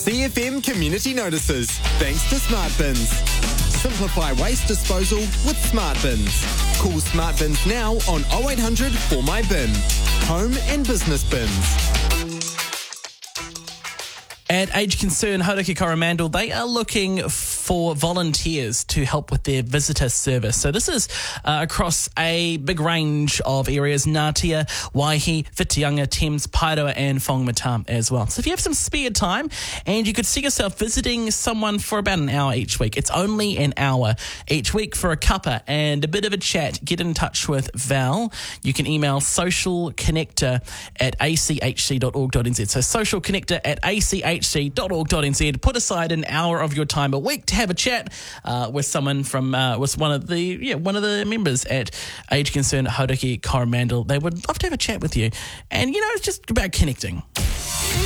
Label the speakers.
Speaker 1: CFM Community Notices, thanks to Smart Bins. Simplify waste disposal with Smart Bins. Call Smart Bins now on 0800 for my bin. Home and business bins.
Speaker 2: At Age Concern Hauraki Coromandel, they are looking for volunteers to help with their visitor service. So this is across a big range of areas: Ngatea, Waihi, Whitianga, Thames, Paeroa and Whangamata as well. So if you have some spare time and you could see yourself visiting someone for about an hour each week, it's only an hour each week for a cuppa and a bit of a chat, get in touch with Val. You can email socialconnector@achc.org.nz. So socialconnector@achc.org.nz. Put aside an hour of your time a week to have a chat with someone from with one of the members at Age Concern Hauraki Coromandel. They would love to have a chat with you, and it's just about connecting.